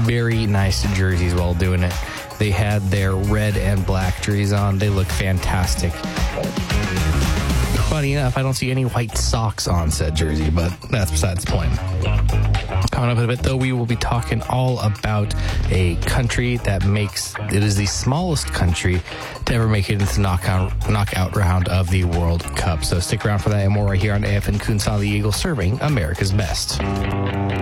very nice jerseys while doing it. They had their red and black jerseys on. They look fantastic. Funny enough, I don't see any white socks on said jersey, but that's besides the point. Coming up in a bit, though, we will be talking all about a country that it is the smallest country to ever make it into the knockout round of the World Cup. So stick around for that and more right here on AFN Kunsal the Eagle, serving America's best.